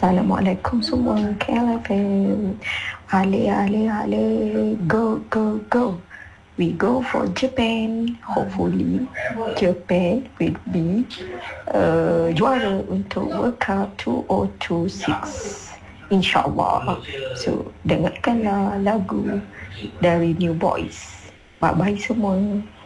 Assalamualaikum semua. KLFM. Ale, ale, ale. Go, go, go. We go for Japan. Hopefully, Japan will be juara untuk World Cup 2026. InsyaAllah. So, dengarkanlah lagu dari New Boys. Bye-bye semua.